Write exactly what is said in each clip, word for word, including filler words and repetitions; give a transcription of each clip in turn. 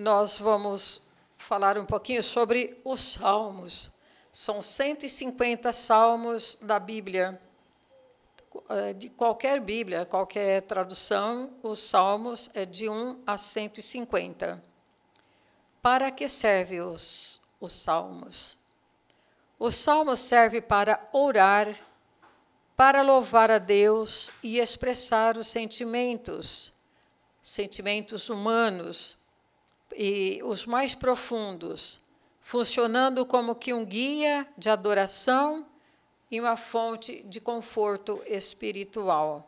nós vamos falar um pouquinho sobre os salmos. São cento e cinquenta salmos da Bíblia. De qualquer Bíblia, qualquer tradução, os salmos é de um a cento e cinquenta. Para que servem os, os salmos? Os salmos servem para orar, para louvar a Deus e expressar os sentimentos, sentimentos humanos e os mais profundos, funcionando como que um guia de adoração e uma fonte de conforto espiritual.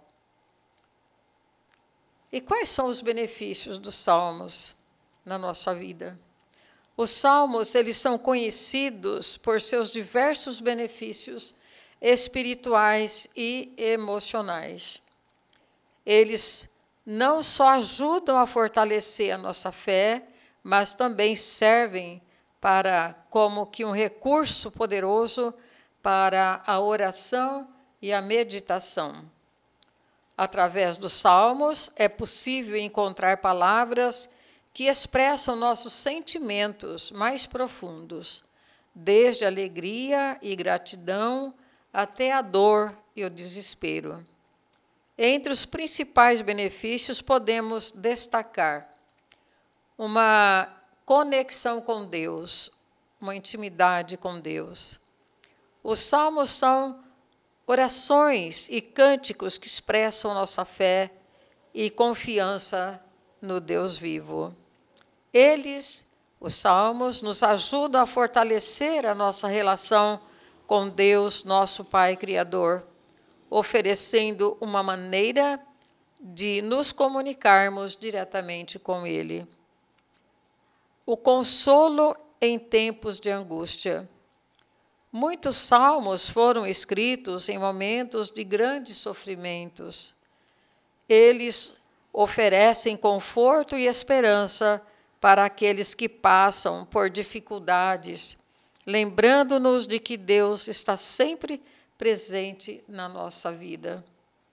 E quais são os benefícios dos salmos na nossa vida? Os salmos, eles são conhecidos por seus diversos benefícios espirituais e emocionais. Eles não só ajudam a fortalecer a nossa fé, mas também servem para como que um recurso poderoso para a oração e a meditação. Através dos salmos, é possível encontrar palavras que expressam nossos sentimentos mais profundos, desde alegria e gratidão até a dor e o desespero. Entre os principais benefícios, podemos destacar uma conexão com Deus, uma intimidade com Deus. Os salmos são orações e cânticos que expressam nossa fé e confiança no Deus vivo. Eles, os salmos, nos ajudam a fortalecer a nossa relação com Deus, nosso Pai Criador, oferecendo uma maneira de nos comunicarmos diretamente com Ele. O consolo em tempos de angústia. Muitos salmos foram escritos em momentos de grandes sofrimentos. Eles oferecem conforto e esperança para aqueles que passam por dificuldades, lembrando-nos de que Deus está sempre presente na nossa vida.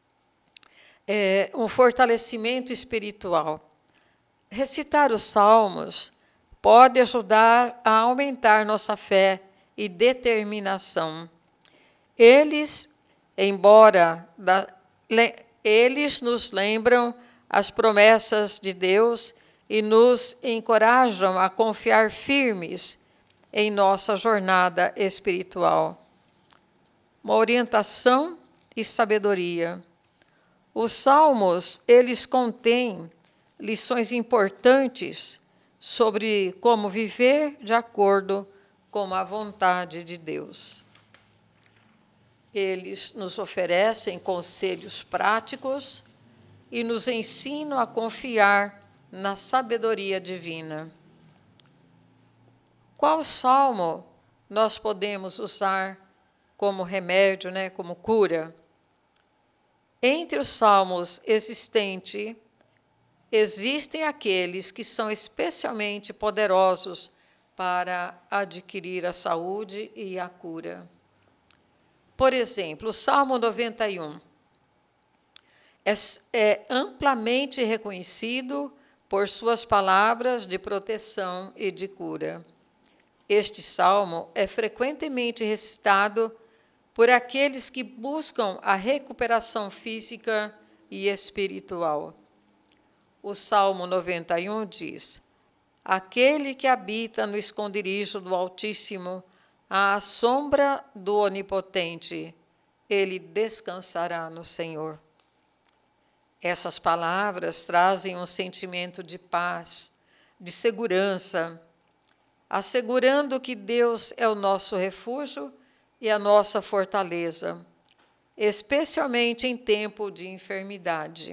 É um fortalecimento espiritual. Recitar os salmos pode ajudar a aumentar nossa fé e determinação. Eles, embora da, le, eles nos lembram as promessas de Deus e nos encorajam a confiar firmes em nossa jornada espiritual. Uma orientação e sabedoria. Os salmos, eles contêm lições importantes sobre como viver de acordo com a vontade de Deus. Eles nos oferecem conselhos práticos e nos ensinam a confiar na sabedoria divina. Qual salmo nós podemos usar como remédio, né, como cura? Entre os salmos existentes, existem aqueles que são especialmente poderosos para adquirir a saúde e a cura. Por exemplo, o Salmo noventa e um é, é amplamente reconhecido por suas palavras de proteção e de cura. Este salmo é frequentemente recitado por aqueles que buscam a recuperação física e espiritual. O Salmo noventa e um diz: aquele que habita no esconderijo do Altíssimo, à sombra do Onipotente, ele descansará no Senhor. Essas palavras trazem um sentimento de paz, de segurança, assegurando que Deus é o nosso refúgio e a nossa fortaleza, especialmente em tempo de enfermidade.